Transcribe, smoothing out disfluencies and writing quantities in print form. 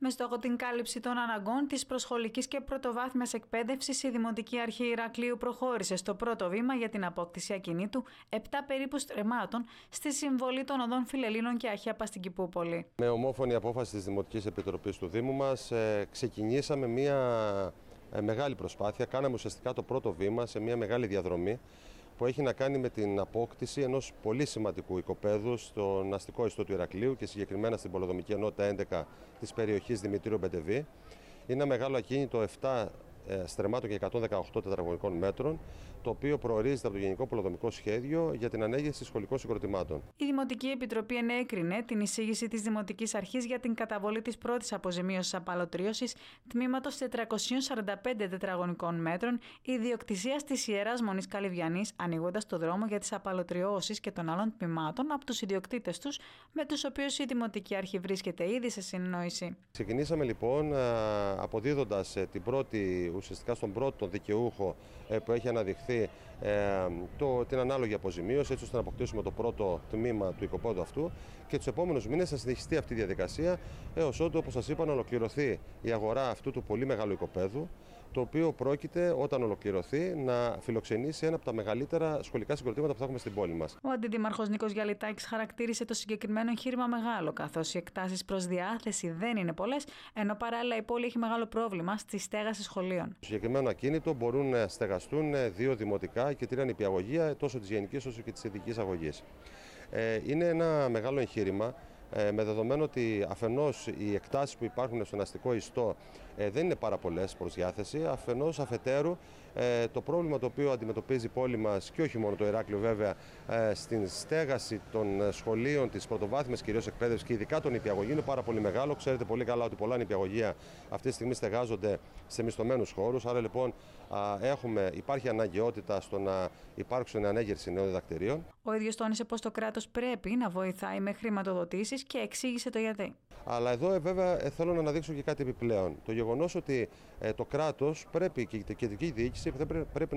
Με στόχο την κάλυψη των αναγκών της προσχολικής και πρωτοβάθμιας εκπαίδευσης, η Δημοτική Αρχή Ηρακλείου προχώρησε στο πρώτο βήμα για την απόκτηση ακινήτου 7 περίπου στρεμμάτων στη συμβολή των οδών Φιλελλήνων και Αχιάπα στην Κηπούπολη. Με ομόφωνη απόφαση της Δημοτικής Επιτροπής του Δήμου μας, ξεκινήσαμε μια μεγάλη προσπάθεια. Κάναμε ουσιαστικά το πρώτο βήμα σε μια μεγάλη διαδρομή που έχει να κάνει με την απόκτηση ενός πολύ σημαντικού οικοπαίδου στον αστικό ιστό του Ηρακλείου και συγκεκριμένα στην Πολεοδομική Ενότητα 11 της περιοχής Δημητρίου Μπεντεβή. Είναι ένα μεγάλο ακίνητο 7 στρεμμάτων και 118 τετραγωνικών μέτρων, το οποίο προορίζεται από το Γενικό Πολεοδομικό Σχέδιο για την ανέγερση σχολικών συγκροτημάτων. Η Δημοτική Επιτροπή ενέκρινε την εισήγηση της Δημοτικής Αρχής για την καταβολή της πρώτης αποζημίωσης απαλωτρίωσης τμήματος 445 τετραγωνικών μέτρων ιδιοκτησίας της Ιεράς Μονής Καλυβιανής, ανοίγοντας το δρόμο για τις απαλωτριώσεις και των άλλων τμήματων από τους ιδιοκτήτες τους, με τους οποίους η Δημοτική Αρχή βρίσκεται ήδη σε συνεννόηση. Ξεκινήσαμε λοιπόν αποδίδοντας ουσιαστικά στον πρώτο δικαιούχο που έχει αναδειχθεί την ανάλογη αποζημίωση, έτσι ώστε να αποκτήσουμε το πρώτο τμήμα του οικοπαίδου αυτού, και τους επόμενους μήνες θα συνεχιστεί αυτή η διαδικασία έως ότου, όπως σας είπα, να ολοκληρωθεί η αγορά αυτού του πολύ μεγάλου οικοπαίδου, το οποίο πρόκειται όταν ολοκληρωθεί να φιλοξενήσει ένα από τα μεγαλύτερα σχολικά συγκροτήματα που θα έχουμε στην πόλη μας. Ο Αντιδήμαρχος Νίκος Γιαλιτάκης χαρακτήρισε το συγκεκριμένο εγχείρημα μεγάλο, καθώς οι εκτάσεις προς διάθεση δεν είναι πολλές, ενώ παράλληλα η πόλη έχει μεγάλο πρόβλημα στη στέγαση σχολείων. Στο συγκεκριμένο ακίνητο μπορούν να στεγαστούν 2 δημοτικά και 3 νηπιαγωγεία, τόσο της γενικής όσο και της ειδικής αγωγής. Είναι ένα μεγάλο εγχείρημα, με δεδομένο ότι αφενός οι εκτάσεις που υπάρχουν στον αστικό ιστό δεν είναι πάρα πολλές προς διάθεση, αφετέρου το πρόβλημα το οποίο αντιμετωπίζει η πόλη μας, και όχι μόνο το Ηράκλειο βέβαια, στην στέγαση των σχολείων της πρωτοβάθμιας κυρίως εκπαίδευσης και ειδικά των νηπιαγωγείων είναι πάρα πολύ μεγάλο. Ξέρετε πολύ καλά ότι πολλά νηπιαγωγεία αυτή τη στιγμή στεγάζονται σε μισθωμένους χώρους, άρα λοιπόν υπάρχει αναγκαιότητα στο να υπάρξουν ανέγερση νέων διδακτηρίων. Ο ίδιος τόνισε πως το κράτος πρέπει να βοηθάει με χρηματοδοτήσεις και εξήγησε το γιατί. Αλλά εδώ βέβαια θέλω να αναδείξω και κάτι επιπλέον. Το γεγονός ότι το κράτος πρέπει και η κεντρική διοίκηση πρέπει